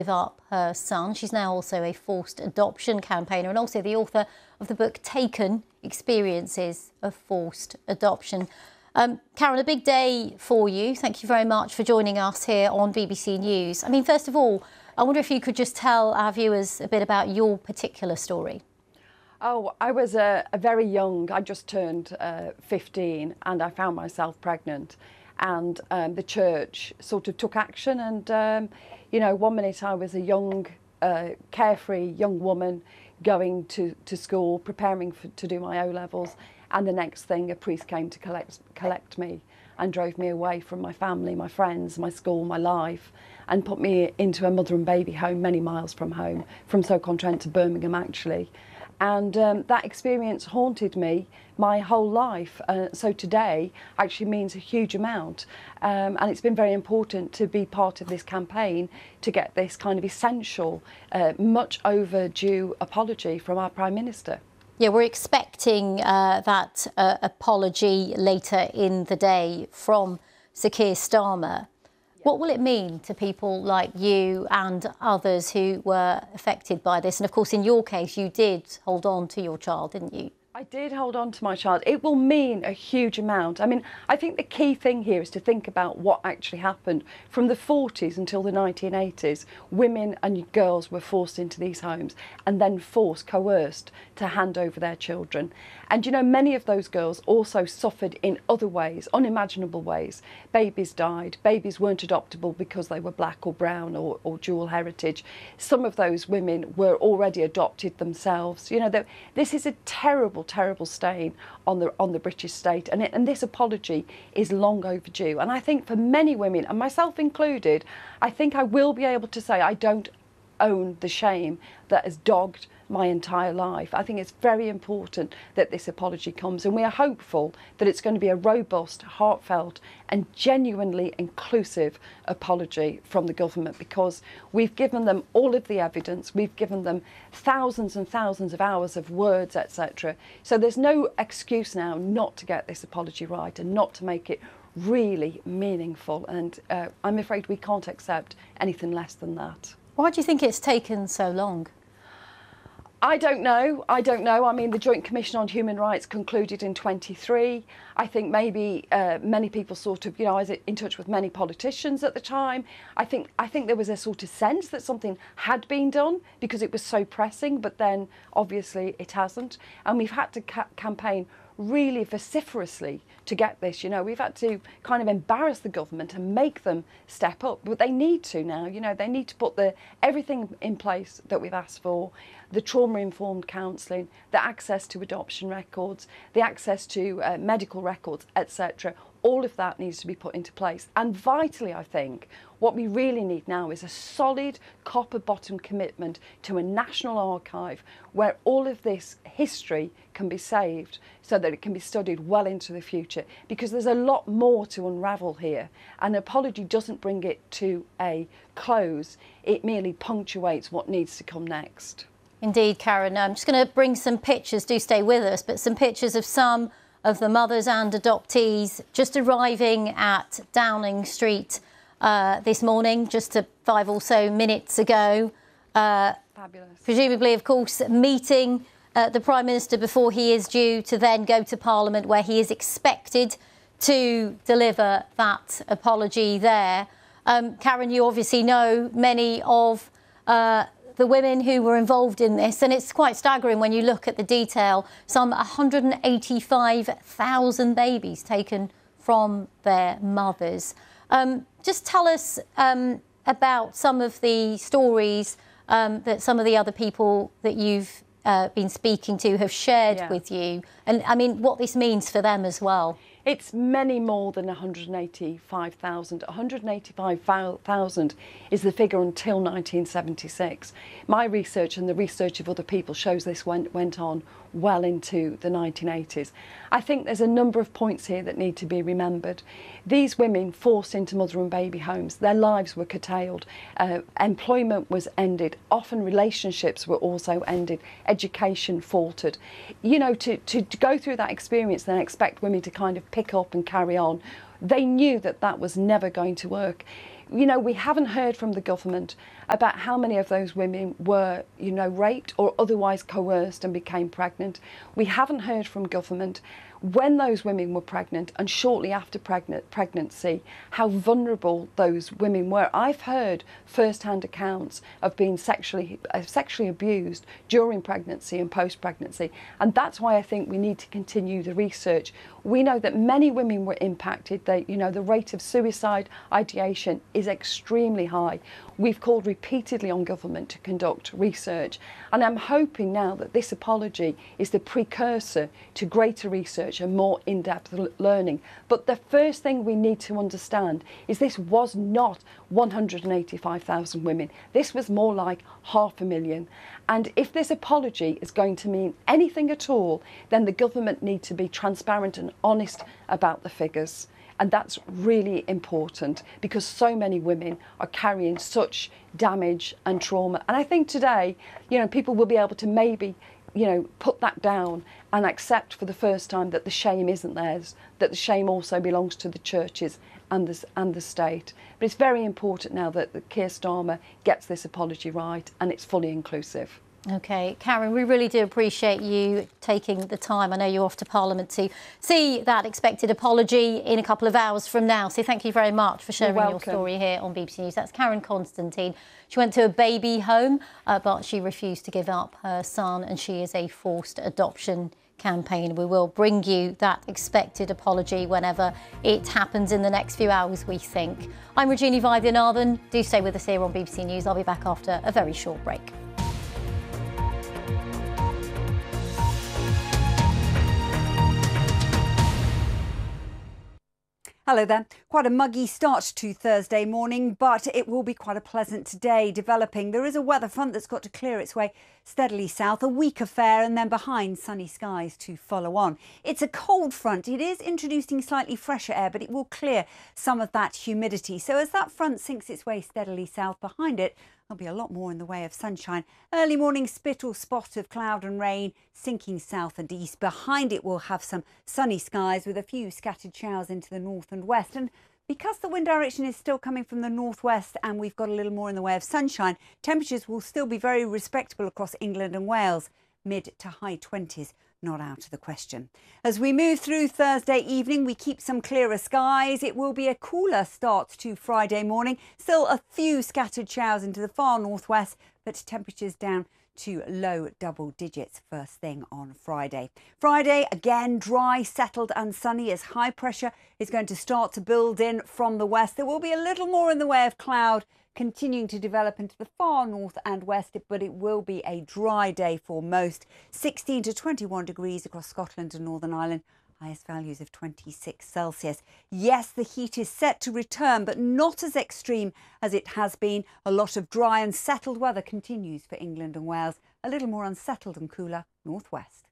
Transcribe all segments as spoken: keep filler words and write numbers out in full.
give up her son. She's now also a forced adoption campaigner and also the author of the book Taken: Experiences of Forced Adoption. Um, Karen, a big day for you. Thank you very much for joining us here on B B C News. I mean, first of all, I wonder if you could just tell our viewers a bit about your particular story. Oh, I was a, a very young, I just turned uh, fifteen and I found myself pregnant, and um, the church sort of took action and, um, you know, one minute I was a young, uh, carefree young woman going to, to school, preparing for, to do my O-levels, and the next thing a priest came to collect, collect me and drove me away from my family, my friends, my school, my life, and put me into a mother and baby home many miles from home, from Stoke-on-Trent to Birmingham actually. And um, that experience haunted me my whole life. Uh, so today actually means a huge amount. Um, and it's been very important to be part of this campaign to get this kind of essential, uh, much overdue apology from our Prime Minister. Yeah, we're expecting uh, that uh, apology later in the day from Sir Keir Starmer. What will it mean to people like you and others who were affected by this? And of course, in your case, you did hold on to your child, didn't you? I did hold on to my child. It will mean a huge amount. I mean, I think the key thing here is to think about what actually happened. From the forties until the nineteen eighties, women and girls were forced into these homes and then forced, coerced to hand over their children. And, you know, many of those girls also suffered in other ways, unimaginable ways. Babies died. Babies weren't adoptable because they were black or brown or, or dual heritage. Some of those women were already adopted themselves. You know, this is a terrible terrible stain on the on the British state, and it, and this apology is long overdue. And I think for many women, and myself included, I think I will be able to say I don't own the shame that has dogged my entire life. I think it's very important that this apology comes, and we are hopeful that it's going to be a robust, heartfelt and genuinely inclusive apology from the government, because we've given them all of the evidence, we've given them thousands and thousands of hours of words, et cetera. So there's no excuse now not to get this apology right and not to make it really meaningful, and uh, I'm afraid we can't accept anything less than that. Why do you think it's taken so long? I don't know. I don't know. I mean, the Joint Commission on Human Rights concluded in twenty-three. I think maybe uh, many people sort of, you know, I was in touch with many politicians at the time. I think I think there was a sort of sense that something had been done because it was so pressing, but then obviously it hasn't. And we've had to ca campaign really vociferously to get this. You know, we've had to kind of embarrass the government and make them step up, but they need to now. You know, they need to put the everything in place that we've asked for: the trauma-informed counselling, the access to adoption records, the access to uh, medical records, et cetera. All of that needs to be put into place. And vitally, I think, what we really need now is a solid copper-bottom commitment to a national archive where all of this history can be saved so that it can be studied well into the future, because there's a lot more to unravel here. An apology doesn't bring it to a close, it merely punctuates what needs to come next. Indeed, Karen. I'm just going to bring some pictures, do stay with us, but some pictures of some of the mothers and adoptees just arriving at Downing Street uh, this morning, just a five or so minutes ago. Uh, Fabulous. Presumably, of course, meeting uh, the Prime Minister before he is due to then go to Parliament, where he is expected to deliver that apology there. Um, Karen, you obviously know many of uh, the women who were involved in this, and it's quite staggering when you look at the detail. Some one hundred eighty-five thousand babies taken from their mothers. Um, just tell us um, about some of the stories um, that some of the other people that you've uh, been speaking to have shared yeah. with you, and I mean what this means for them as well. It's many more than one hundred eighty-five thousand. one hundred eighty-five thousand is the figure until nineteen seventy-six. My research and the research of other people shows this went, went on well into the nineteen eighties. I think there's a number of points here that need to be remembered. These women forced into mother and baby homes, their lives were curtailed, uh, employment was ended, often relationships were also ended, education faltered. You know, to, to, to go through that experience and expect women to kind of pick up and carry on, they knew that that was never going to work. You know, we haven't heard from the government about how many of those women were, you know, raped or otherwise coerced and became pregnant. We haven't heard from government when those women were pregnant and shortly after pregnant, pregnancy, how vulnerable those women were. I've heard first-hand accounts of being sexually uh, sexually abused during pregnancy and post-pregnancy, and that's why I think we need to continue the research. We know that many women were impacted. They, you know, the rate of suicide ideation is extremely high. We've called repeatedly on government to conduct research, and I'm hoping now that this apology is the precursor to greater research and more in-depth learning. But the first thing we need to understand is this was not one hundred eighty-five thousand women. This was more like half a million. And if this apology is going to mean anything at all, then the government needs to be transparent and honest about the figures. And that's really important because so many women are carrying such damage and trauma. And I think today, you know, people will be able to maybe, you know, put that down and accept for the first time that the shame isn't theirs, that the shame also belongs to the churches and the, and the state. But it's very important now that, that Keir Starmer gets this apology right and it's fully inclusive. OK, Karen, we really do appreciate you taking the time. I know you're off to Parliament to see that expected apology in a couple of hours from now. So thank you very much for sharing your story here on B B C News. That's Karen Constantine. She went to a baby home, uh, but she refused to give up her son, and she is a forced adoption campaign. We will bring you that expected apology whenever it happens in the next few hours, we think. I'm Regina Vaidyanathan. Do stay with us here on B B C News. I'll be back after a very short break. Hello there. Quite a muggy start to Thursday morning, but it will be quite a pleasant day developing. There is a weather front that's got to clear its way steadily south, a weak affair, and then behind sunny skies to follow on. It's a cold front. It is introducing slightly fresher air, but it will clear some of that humidity. So as that front sinks its way steadily south, behind it, there'll be a lot more in the way of sunshine. Early morning spit or spot of cloud and rain sinking south and east. Behind it, we'll have some sunny skies with a few scattered showers into the north and west. And because the wind direction is still coming from the northwest and we've got a little more in the way of sunshine, temperatures will still be very respectable across England and Wales. Mid to high twenties, not out of the question. As we move through Thursday evening, we keep some clearer skies. It will be a cooler start to Friday morning. Still a few scattered showers into the far northwest, but temperatures down to low double digits first thing on Friday. Friday, again, dry, settled and sunny as high pressure is going to start to build in from the west. There will be a little more in the way of cloud continuing to develop into the far north and west, but it will be a dry day for most. sixteen to twenty-one degrees across Scotland and Northern Ireland. Highest values of twenty-six Celsius. Yes, the heat is set to return, but not as extreme as it has been. A lot of dry and settled weather continues for England and Wales. A little more unsettled and cooler northwest.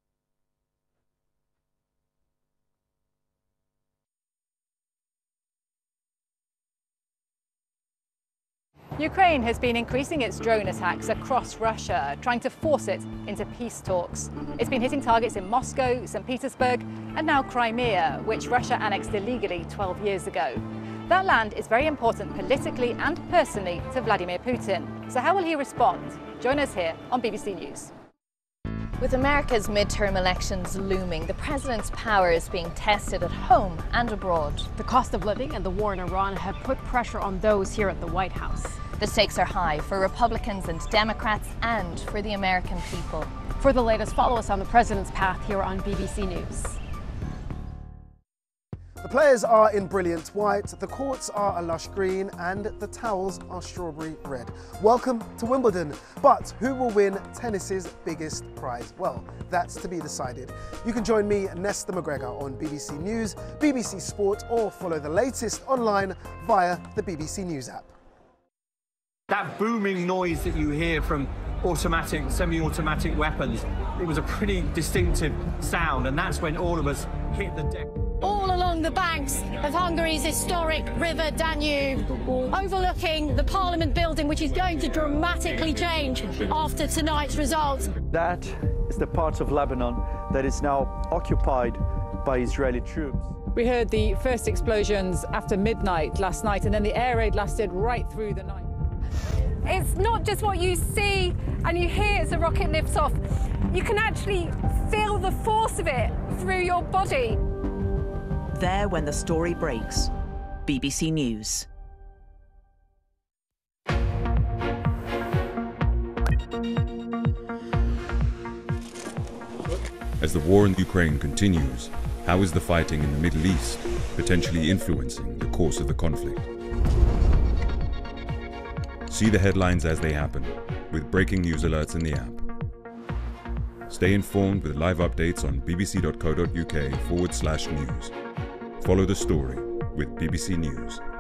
Ukraine has been increasing its drone attacks across Russia, trying to force it into peace talks. It's been hitting targets in Moscow, Saint Petersburg, and now Crimea, which Russia annexed illegally twelve years ago. That land is very important politically and personally to Vladimir Putin. So how will he respond? Join us here on B B C News. With America's midterm elections looming, the president's power is being tested at home and abroad. The cost of living and the war in Iran have put pressure on those here at the White House. The stakes are high for Republicans and Democrats and for the American people. For the latest, follow us on the president's path here on B B C News. The players are in brilliant white, the courts are a lush green, and the towels are strawberry red. Welcome to Wimbledon. But who will win tennis's biggest prize? Well, that's to be decided. You can join me, Nesta McGregor, on B B C News, B B C Sport, or follow the latest online via the B B C News app. That booming noise that you hear from automatic, semi-automatic weapons, it was a pretty distinctive sound, and that's when all of us hit the deck. All along the banks of Hungary's historic river Danube, overlooking the Parliament building, which is going to dramatically change after tonight's result. That is the part of Lebanon that is now occupied by Israeli troops. We heard the first explosions after midnight last night, and then the air raid lasted right through the night. it's not just what you see and you hear as the rocket lifts off. You can actually feel the force of it through your body. There when the story breaks. B B C News. As the war in Ukraine continues, how is the fighting in the Middle East potentially influencing the course of the conflict? See the headlines as they happen, with breaking news alerts in the app. Stay informed with live updates on bbc.co.uk forward slash news. Follow the story with B B C News.